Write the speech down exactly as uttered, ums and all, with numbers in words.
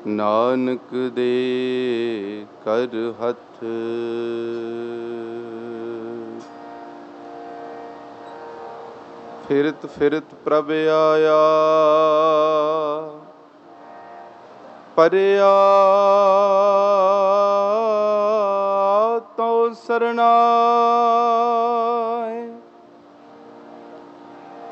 ਨਾਨਕ ਦੇ ਕਰ ਹੱਥ। ਫਿਰਤ ਫਿਰਤ ਪ੍ਰਭ ਆਇਆ, ਪਰਿਆ ਤੋ ਸਰਨਾਏ।